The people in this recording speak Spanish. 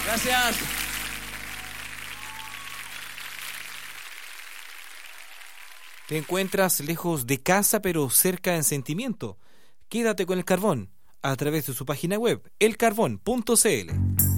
Gracias. Te encuentras lejos de casa pero cerca en sentimiento. Quédate con El Carbón a través de su página web elcarbon.cl.